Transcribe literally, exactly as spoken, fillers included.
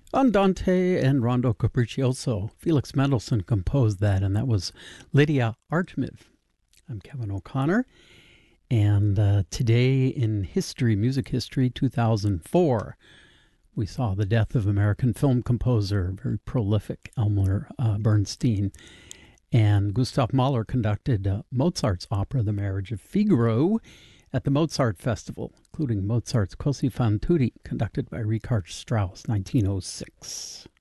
Andante and Rondo Capriccioso. Felix Mendelssohn composed that, and that was Lydia Artemis. I'm Kevin O'Connor, and uh, today in history, music history, two thousand four, we saw the death of American film composer, very prolific Elmer uh, Bernstein. And Gustav Mahler conducted uh, Mozart's opera, The Marriage of Figaro, at the Mozart Festival, including Mozart's Così fan tutte, conducted by Richard Strauss, nineteen oh six.